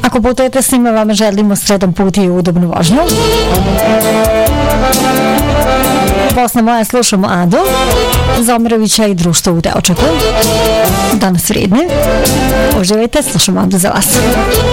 Ako putujete s njima, vama želimo sretan put i udobnu vožnju. Bosna moja, slušamo Adu Zomirovića i društvo u Teočaku. Danas vredni. Uživajte, slušamo Adu za vas.